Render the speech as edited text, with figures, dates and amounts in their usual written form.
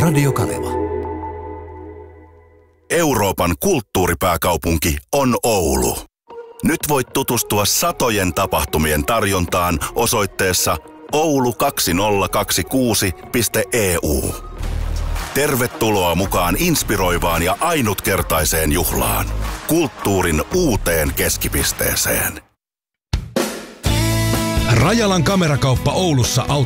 Radio Kaleva. Euroopan kulttuuripääkaupunki on Oulu. Nyt voit tutustua satojen tapahtumien tarjontaan osoitteessa oulu2026.eu. Tervetuloa mukaan inspiroivaan ja ainutkertaiseen juhlaan. Kulttuurin uuteen keskipisteeseen. Rajalan kamerakauppa Oulussa